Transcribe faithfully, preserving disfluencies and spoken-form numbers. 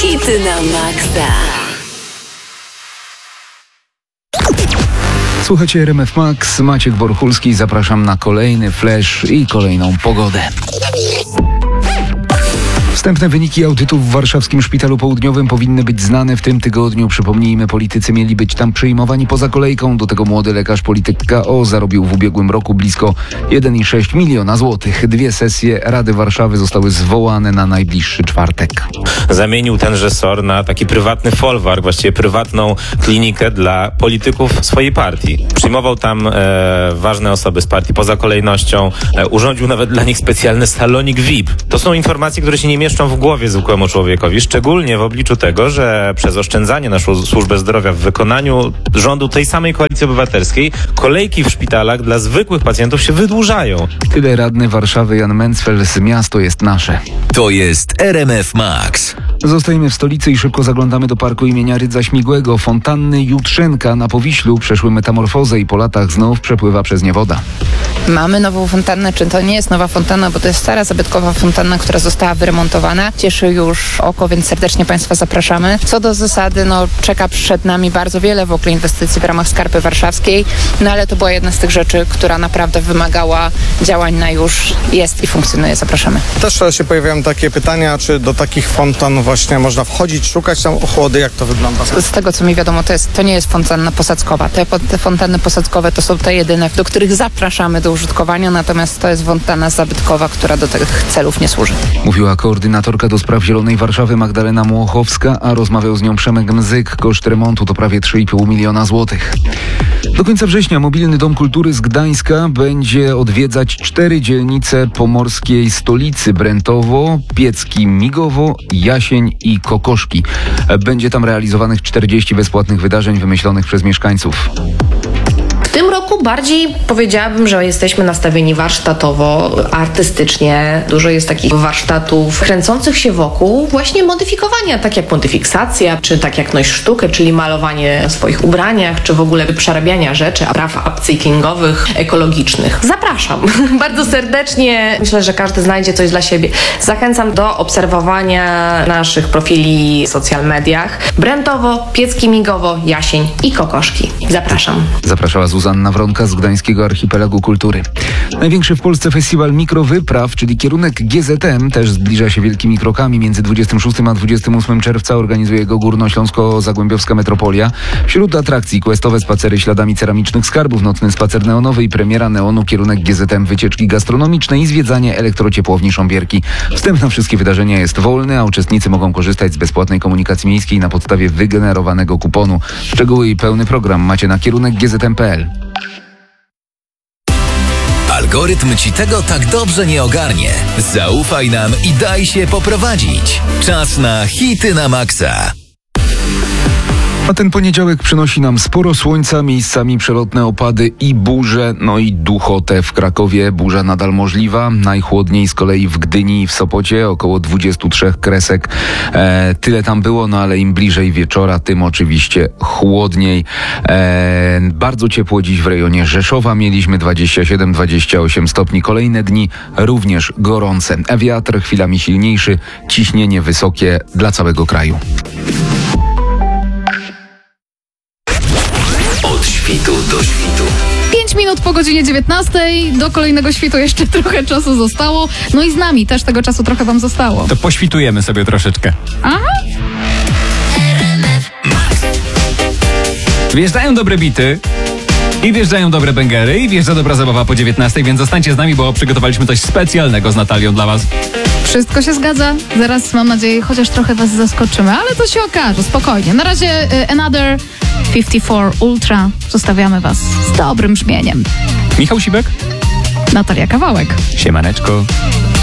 Hity na maksa. Słuchajcie R M F Max, Maciek Borchulski, zapraszam na kolejny flash i kolejną pogodę. Wstępne wyniki audytu w warszawskim Szpitalu Południowym powinny być znane w tym tygodniu. Przypomnijmy, politycy mieli być tam przyjmowani poza kolejką. Do tego młody lekarz polityk K O zarobił w ubiegłym roku blisko jeden i sześć miliona złotych. Dwie sesje Rady Warszawy zostały zwołane na najbliższy czwartek. Zamienił tenże S O R na taki prywatny folwark, właściwie prywatną klinikę dla polityków swojej partii. Przyjmował tam e, ważne osoby z partii poza kolejnością. E, urządził nawet dla nich specjalny salonik V I P. To są informacje, które się nie mieszczą w głowie zwykłemu człowiekowi, szczególnie w obliczu tego, że przez oszczędzanie na służbę zdrowia w wykonaniu rządu tej samej Koalicji Obywatelskiej kolejki w szpitalach dla zwykłych pacjentów się wydłużają. Tyle radny Warszawy Jan Mencfel z Miasto jest nasze. To jest R M F Max. Zostajemy w stolicy i szybko zaglądamy do parku imienia Rydza Śmigłego. Fontanny Jutrzenka na Powiślu przeszły metamorfozę i po latach znów przepływa przez nie woda. Mamy nową fontannę, czy to nie jest nowa fontanna, bo to jest stara, zabytkowa fontanna, która została wyremontowana. Cieszy już oko, więc serdecznie Państwa zapraszamy. Co do zasady, no czeka przed nami bardzo wiele w ogóle inwestycji w ramach Skarpy Warszawskiej, no ale to była jedna z tych rzeczy, która naprawdę wymagała działań na już, jest i funkcjonuje. Zapraszamy. Też się pojawiają takie pytania, czy do takich fontan właśnie można wchodzić, szukać tam ochłody, jak to wygląda? Z tego, co mi wiadomo, to, jest, to nie jest fontanna posadzkowa. Te, te fontanny posadzkowe to są te jedyne, do których zapraszamy do użytkowania, natomiast to jest fontanna zabytkowa, która do tych celów nie służy. Mówiła koordynatorka do spraw Zielonej Warszawy Magdalena Młochowska, a rozmawiał z nią Przemek Mzyk. Koszt remontu to prawie trzy i pół miliona złotych. Do końca września Mobilny Dom Kultury z Gdańska będzie odwiedzać cztery dzielnice pomorskiej stolicy: Brętowo, Piecki Migowo, Jasień i Kokoszki. Będzie tam realizowanych czterdzieści bezpłatnych wydarzeń wymyślonych przez mieszkańców. W tym roku bardziej powiedziałabym, że jesteśmy nastawieni warsztatowo, artystycznie. Dużo jest takich warsztatów kręcących się wokół właśnie modyfikowania, tak jak modyfiksacja, czy tak jak noś sztukę, czyli malowanie w swoich ubraniach, czy w ogóle przerabiania rzeczy, praw upcyclingowych, ekologicznych. Zapraszam bardzo serdecznie. Myślę, że każdy znajdzie coś dla siebie. Zachęcam do obserwowania naszych profili w social mediach. Brętowo, Piecki Migowo, Jasień i Kokoszki. Zapraszam. Zapraszała Zuzanna Wronka z Gdańskiego Archipelagu Kultury. Największy w Polsce festiwal mikrowypraw, czyli kierunek G Z M, też zbliża się wielkimi krokami. Między dwudziestym szóstym a dwudziestym ósmym czerwca organizuje go Górnośląsko-Zagłębiowska Metropolia. Wśród atrakcji questowe spacery śladami ceramicznych skarbów, nocny spacer neonowy i premiera neonu, kierunek G Z M, wycieczki gastronomiczne i zwiedzanie elektrociepłowni Sząbierki. Wstęp na wszystkie wydarzenia jest wolny, a uczestnicy mogą korzystać z bezpłatnej komunikacji miejskiej na podstawie wygenerowanego kuponu. Szczegóły i pełny program macie na kierunek G Z M kropka p l. Algorytm ci tego tak dobrze nie ogarnie. Zaufaj nam i daj się poprowadzić. Czas na hity na maksa. A ten poniedziałek przynosi nam sporo słońca, miejscami przelotne opady i burze, no i duchotę w Krakowie. Burza nadal możliwa, najchłodniej z kolei w Gdyni i w Sopocie, około dwadzieścia trzy kresek. E, tyle tam było, no ale im bliżej wieczora, tym oczywiście chłodniej. E, bardzo ciepło dziś w rejonie Rzeszowa, mieliśmy dwadzieścia siedem dwadzieścia osiem stopni. Kolejne dni również gorące. Wiatr chwilami silniejszy, ciśnienie wysokie dla całego kraju. Świtu do świtu. pięć minut po godzinie dziewiętnastej. Do kolejnego świtu jeszcze trochę czasu zostało. No i z nami też tego czasu trochę wam zostało. To poświtujemy sobie troszeczkę. Aha. Wjeżdżają dobre bity. I wjeżdżają dobre bęgery. I wjeżdża dobra zabawa po dziewiętnastej, więc zostańcie z nami, bo przygotowaliśmy coś specjalnego z Natalią dla was. Wszystko się zgadza. Zaraz, mam nadzieję, chociaż trochę was zaskoczymy, ale to się okaże, spokojnie. Na razie y, Another pięćdziesiąt cztery Ultra. Zostawiamy was z dobrym brzmieniem. Michał Sibek. Natalia Kawałek. Siemaneczko.